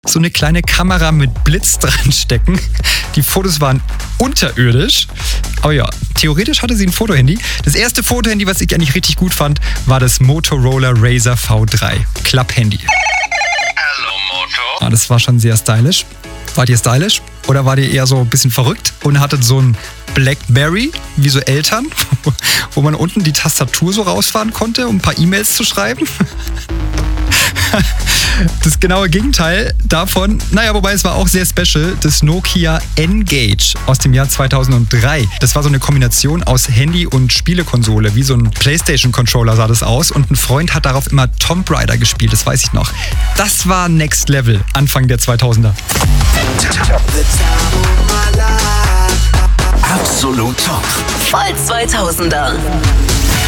so eine kleine Kamera mit Blitz dran stecken. Die Fotos waren unterirdisch. Aber ja, theoretisch hatte sie ein Fotohandy. Das erste Fotohandy, was ich eigentlich richtig gut fand, war das Motorola Razr V3 Klapphandy. Hallo Moto. Das war schon sehr stylisch. Wart ihr stylisch? Oder wart ihr eher so ein bisschen verrückt und hattet so ein Blackberry, wie so Eltern, wo man unten die Tastatur so rausfahren konnte, um ein paar E-Mails zu schreiben? Das genaue Gegenteil davon, wobei es war auch sehr special, das Nokia N-Gage aus dem Jahr 2003. Das war so eine Kombination aus Handy und Spielekonsole, wie so ein PlayStation-Controller sah das aus und ein Freund hat darauf immer Tomb Raider gespielt, das weiß ich noch. Das war Next Level, Anfang der 2000er. Absolut Top. Voll 2000er.